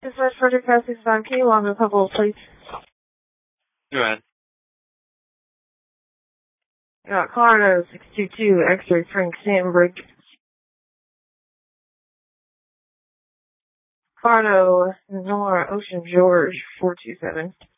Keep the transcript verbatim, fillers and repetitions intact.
This is Frederick Passing five K, along with a couple of plates. Go ahead. Got Colorado six two two, X-ray Frank Sandberg. Colorado Nora Ocean George four two seven.